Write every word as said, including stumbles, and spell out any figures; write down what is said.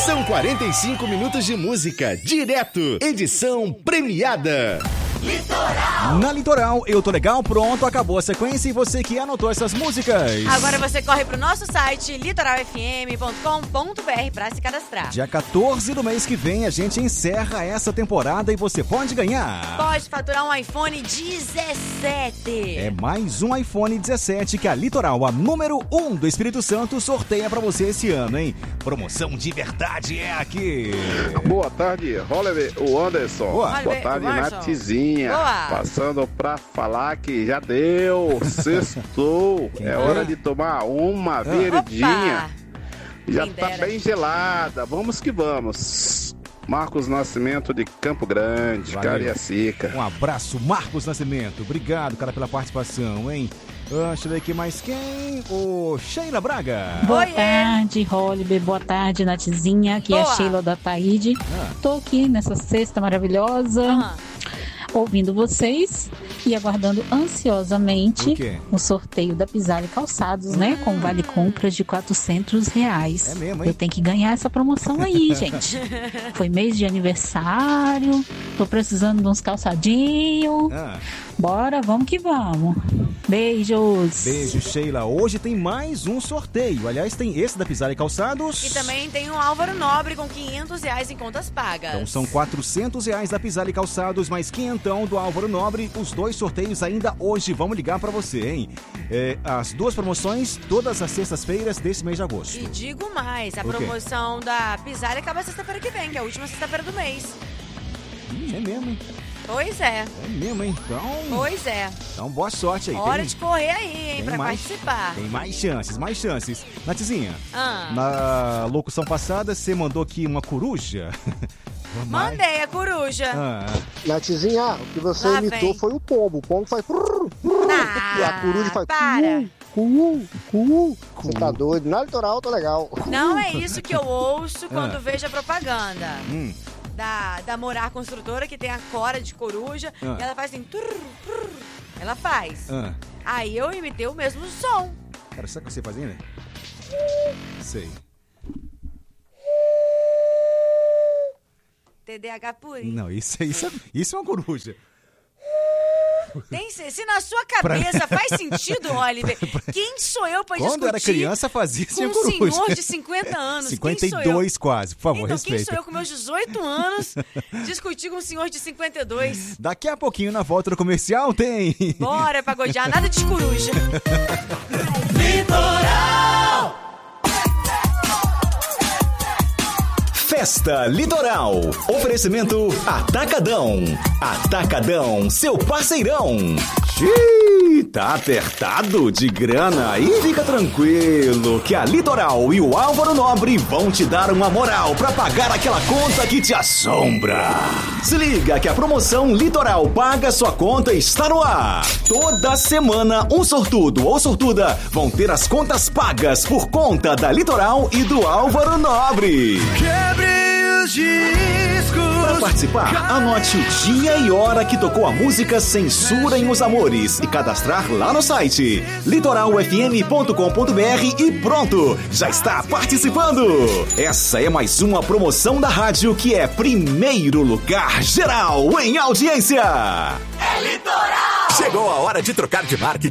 São quarenta e cinco minutos de música, direto, edição premiada. Litoral. Na Litoral, eu tô legal, pronto, acabou a sequência e você que anotou essas músicas. Agora você corre pro nosso site litoral f m ponto com ponto b r pra se cadastrar. Dia quatorze do mês que vem a gente encerra essa temporada e você pode ganhar. Pode faturar um iPhone dezessete. É mais um iPhone dezessete que a Litoral, a número um do Espírito Santo, sorteia pra você esse ano, hein? Promoção de verdade é aqui. Boa tarde, Oliver, o Anderson. Boa, Boa tarde, Natizinha. Boa. Passando pra falar que já deu, sextou. É hora de tomar uma verdinha. Opa. Já Quem tá dera. bem gelada. Vamos que vamos. Marcos Nascimento de Campo Grande, Valeu. Cariacica. Um abraço, Marcos Nascimento. Obrigado, cara, pela participação, hein? Ah, deixa eu ver aqui mais quem? O Sheila Braga. Boa Oiê. tarde, Holliber. Boa tarde, Natizinha. Aqui é Boa. a Sheila da Taíde. Ah. Tô aqui nessa sexta maravilhosa, Ah. ouvindo vocês e aguardando ansiosamente O quê? o sorteio da Pisale Calçados, né? Com vale compras de quatrocentos reais. É mesmo, hein? Eu tenho que ganhar essa promoção aí, gente. Foi mês de aniversário, tô precisando de uns calçadinhos. Ah, Bora, vamos que vamos. Beijos. beijo, Sheila. Hoje tem mais um sorteio. Aliás, tem esse da Pisale Calçados. E também tem o Álvaro Nobre com quinhentos reais em contas pagas. Então são quatrocentos reais da Pisale Calçados, mais quinhentão do Álvaro Nobre. Os dois sorteios ainda hoje. Vamos ligar pra você, hein? É, as duas promoções, todas as sextas-feiras desse mês de agosto. E digo mais, a O quê? promoção da Pisale acaba sexta-feira que vem, que é a última sexta-feira do mês. Hum, é mesmo, hein? Pois é, É mesmo, hein? Então, pois é. então boa sorte aí. Hora Tem- de correr aí, hein, tem pra mais- participar. Tem mais chances, mais chances. Natizinha, Ah. na locução passada você mandou aqui uma coruja. Mas- Mandei a coruja. Ah, Natizinha, o que você Lá imitou vem. foi o pombo. O pombo faz... prrr, prrr, Ah, e a coruja faz... para. Cu, cu, cu. Você tá doido? Na Litoral tá legal. Não é isso que eu ouço quando Ah. vejo a propaganda. hum, Da, da Morar Construtora, que tem a cora de coruja, Ah. e ela faz assim... Turr, turr, ela faz. ah. Aí eu imitei o mesmo som. Cara, sabe o que você fazia, né? Sei. T D A H purinho. Não, isso, isso, é- isso é uma coruja. Tem, se, se na sua cabeça faz sentido, Oliver, quem sou eu pra Quando discutir era criança fazia com tinha um coruja. senhor de cinquenta anos? cinquenta e Quem sou eu? dois quase, por favor, Então, respeita. quem sou eu com meus dezoito anos discutir com um senhor de cinquenta e dois? Daqui a pouquinho, na volta do comercial, tem... Bora, pagodear, nada de coruja. Festa Litoral. Oferecimento Atacadão. Atacadão, seu parceirão. Xiii, tá apertado de grana? E fica tranquilo que a Litoral e o Álvaro Nobre vão te dar uma moral pra pagar aquela conta que te assombra. Se liga que a promoção Litoral Paga Sua Conta está no ar. Toda semana, um sortudo ou sortuda vão ter as contas pagas por conta da Litoral e do Álvaro Nobre. Para participar, anote o dia e hora que tocou a música Censura em Os Amores e cadastrar lá no site litoral f m ponto com ponto b r e pronto, já está participando. Essa é mais uma promoção da rádio que é primeiro lugar geral em audiência. É Litoral! Chegou a hora de trocar de marca